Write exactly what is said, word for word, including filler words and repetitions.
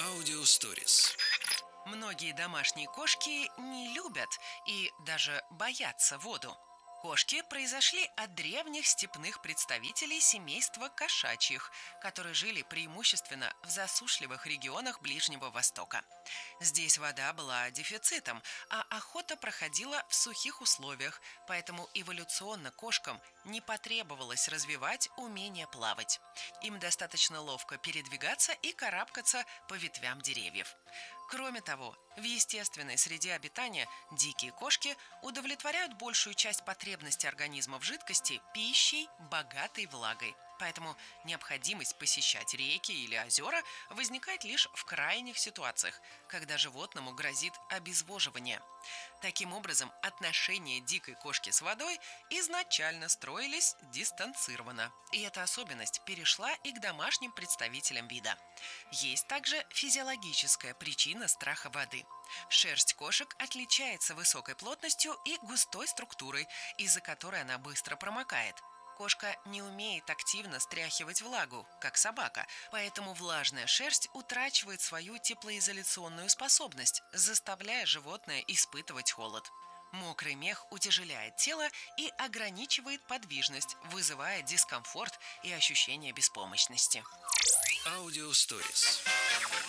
Аудиосторис. Многие домашние кошки не любят и даже боятся воду. Кошки произошли от древних степных представителей семейства кошачьих, которые жили преимущественно в засушливых регионах Ближнего Востока. Здесь вода была дефицитом, а охота проходила в сухих условиях, поэтому эволюционно кошкам не потребовалось развивать умение плавать. Им достаточно ловко передвигаться и карабкаться по ветвям деревьев. Кроме того, в естественной среде обитания дикие кошки удовлетворяют большую часть потребностей организма в жидкости пищей, богатой влагой. Поэтому необходимость посещать реки или озера возникает лишь в крайних ситуациях, когда животному грозит обезвоживание. Таким образом, отношения дикой кошки с водой изначально строились дистанцированно. И эта особенность перешла и к домашним представителям вида. Есть также физиологическая причина страха воды. Шерсть кошек отличается высокой плотностью и густой структурой, из-за которой она быстро промокает. Кошка не умеет активно стряхивать влагу, как собака, поэтому влажная шерсть утрачивает свою теплоизоляционную способность, заставляя животное испытывать холод. Мокрый мех утяжеляет тело и ограничивает подвижность, вызывая дискомфорт и ощущение беспомощности. Аудиосторис.